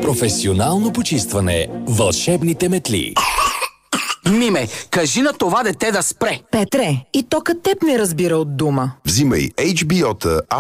професионално почистване. Вълшебните метли. Миме, кажи на това дете да спре. Петре, и тока теб не разбира от дума. Взимай HBO-та